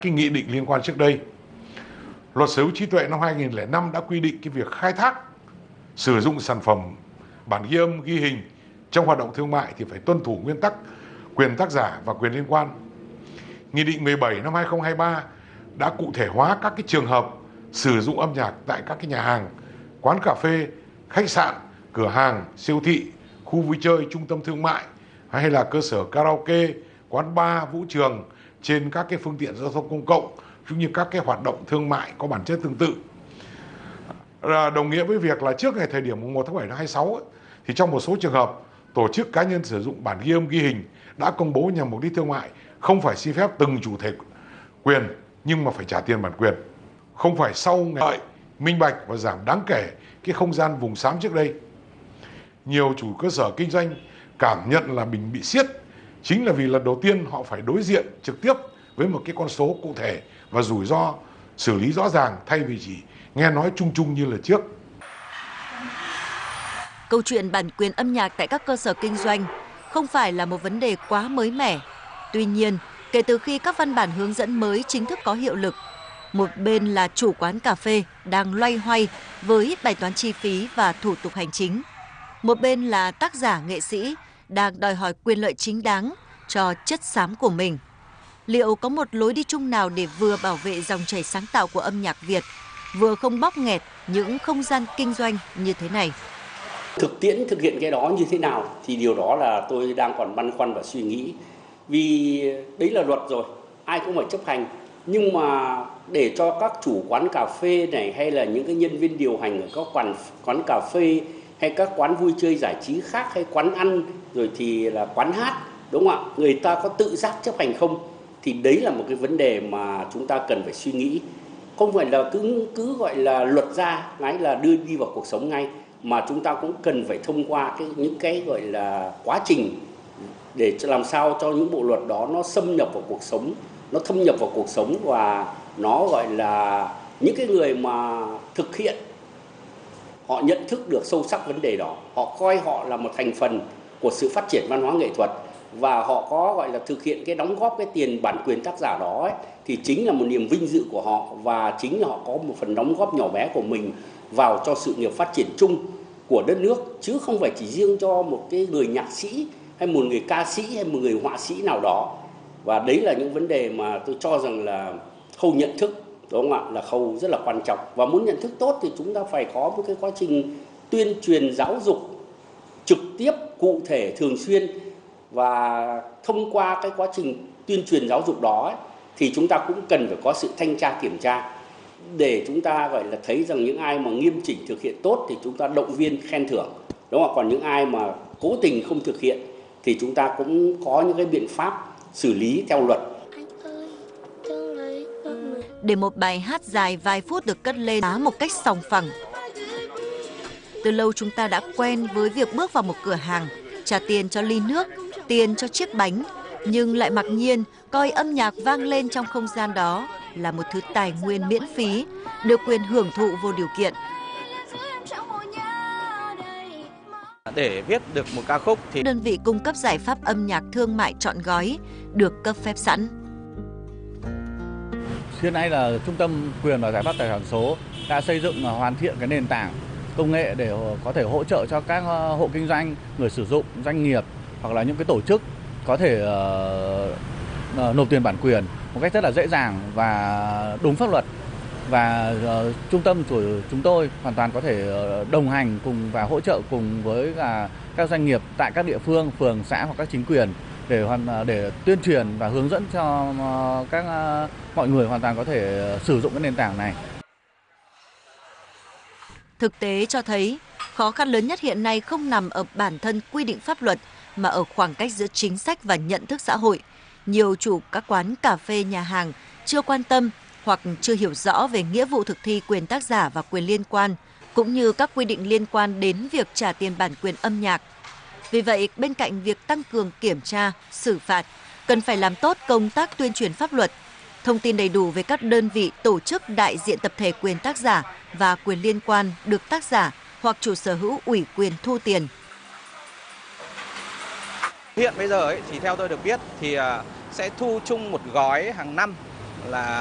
cái nghị định liên quan trước đây. Luật sở hữu trí tuệ năm 2005 đã quy định cái việc khai thác, sử dụng sản phẩm bản ghi âm, ghi hình trong hoạt động thương mại thì phải tuân thủ nguyên tắc quyền tác giả và quyền liên quan. Nghị định 17 năm 2023 đã cụ thể hóa các cái trường hợp sử dụng âm nhạc tại các cái nhà hàng, quán cà phê, khách sạn, cửa hàng, siêu thị, khu vui chơi, trung tâm thương mại hay là cơ sở karaoke, quán bar, vũ trường trên các cái phương tiện giao thông công cộng cũng như các cái hoạt động thương mại có bản chất tương tự. Đồng nghĩa với việc là trước ngày thời điểm mùng 1 tháng 7 năm 26 thì trong một số trường hợp tổ chức cá nhân sử dụng bản ghi âm ghi hình đã công bố nhằm mục đích thương mại không phải xin phép từng chủ thể quyền nhưng mà phải trả tiền bản quyền. Không phải sau ngày lợi, minh bạch và giảm đáng kể cái không gian vùng xám trước đây. Nhiều chủ cơ sở kinh doanh cảm nhận là mình bị siết chính là vì lần đầu tiên họ phải đối diện trực tiếp với một cái con số cụ thể và rủi ro xử lý rõ ràng thay vì chỉ nghe nói chung chung như là trước. Câu chuyện bản quyền âm nhạc tại các cơ sở kinh doanh không phải là một vấn đề quá mới mẻ. Tuy nhiên, kể từ khi các văn bản hướng dẫn mới chính thức có hiệu lực, một bên là chủ quán cà phê đang loay hoay với bài toán chi phí và thủ tục hành chính. Một bên là tác giả nghệ sĩ đang đòi hỏi quyền lợi chính đáng cho chất xám của mình. Liệu có một lối đi chung nào để vừa bảo vệ dòng chảy sáng tạo của âm nhạc Việt, vừa không bóp nghẹt những không gian kinh doanh như thế này? Thực tiễn thực hiện cái đó như thế nào thì điều đó là tôi đang còn băn khoăn và suy nghĩ. Vì đấy là luật rồi, ai cũng phải chấp hành. Nhưng mà để cho các chủ quán cà phê này hay là những cái nhân viên điều hành ở các quán cà phê hay các quán vui chơi giải trí khác hay quán ăn rồi thì là quán hát, đúng không ạ? Người ta có tự giác chấp hành không? Thì đấy là một cái vấn đề mà chúng ta cần phải suy nghĩ. Không phải là cứ gọi là luật ra ngay là đưa đi vào cuộc sống ngay, mà chúng ta cũng cần phải thông qua những cái gọi là quá trình để làm sao cho những bộ luật đó nó xâm nhập vào cuộc sống, nó thâm nhập vào cuộc sống và nó gọi là những cái người mà thực hiện họ nhận thức được sâu sắc vấn đề đó, họ coi họ là một thành phần của sự phát triển văn hóa nghệ thuật và họ có gọi là thực hiện cái đóng góp cái tiền bản quyền tác giả đó ấy, thì chính là một niềm vinh dự của họ và chính là họ có một phần đóng góp nhỏ bé của mình vào cho sự nghiệp phát triển chung của đất nước, chứ không phải chỉ riêng cho một cái người nhạc sĩ hay một người ca sĩ hay một người họa sĩ nào đó. Và đấy là những vấn đề mà tôi cho rằng là khâu nhận thức, đúng không ạ, là khâu rất là quan trọng. Và muốn nhận thức tốt thì chúng ta phải có một cái quá trình tuyên truyền giáo dục trực tiếp, cụ thể, thường xuyên. Và thông qua cái quá trình tuyên truyền giáo dục đó ấy, thì chúng ta cũng cần phải có sự thanh tra kiểm tra để chúng ta gọi là thấy rằng những ai mà nghiêm chỉnh thực hiện tốt thì chúng ta động viên khen thưởng, đúng không? Còn những ai mà cố tình không thực hiện thì chúng ta cũng có những cái biện pháp xử lý theo luật. Để một bài hát dài vài phút được cất lên một cách sòng phẳng. Từ lâu chúng ta đã quen với việc bước vào một cửa hàng, trả tiền cho ly nước, tiền cho chiếc bánh, nhưng lại mặc nhiên coi âm nhạc vang lên trong không gian đó là một thứ tài nguyên miễn phí, được quyền hưởng thụ vô điều kiện. Để viết được một ca khúc thì đơn vị cung cấp giải pháp âm nhạc thương mại trọn gói được cấp phép sẵn. Hiện nay là Trung tâm Quyền và Giải pháp Tài sản số đã xây dựng hoàn thiện cái nền tảng công nghệ để có thể hỗ trợ cho các hộ kinh doanh, người sử dụng, doanh nghiệp hoặc là những cái tổ chức có thể nộp tiền bản quyền một cách rất là dễ dàng và đúng pháp luật. Và trung tâm của chúng tôi hoàn toàn có thể đồng hành cùng và hỗ trợ cùng với các doanh nghiệp tại các địa phương, phường, xã hoặc các chính quyền để tuyên truyền và hướng dẫn cho mọi người hoàn toàn có thể sử dụng cái nền tảng này. Thực tế cho thấy, khó khăn lớn nhất hiện nay không nằm ở bản thân quy định pháp luật mà ở khoảng cách giữa chính sách và nhận thức xã hội. Nhiều chủ các quán cà phê, nhà hàng chưa quan tâm hoặc chưa hiểu rõ về nghĩa vụ thực thi quyền tác giả và quyền liên quan, cũng như các quy định liên quan đến việc trả tiền bản quyền âm nhạc. Vì vậy, bên cạnh việc tăng cường kiểm tra, xử phạt, cần phải làm tốt công tác tuyên truyền pháp luật, thông tin đầy đủ về các đơn vị, tổ chức đại diện tập thể quyền tác giả và quyền liên quan được tác giả hoặc chủ sở hữu ủy quyền thu tiền. Hiện bây giờ thì theo tôi được biết thì sẽ thu chung một gói hàng năm là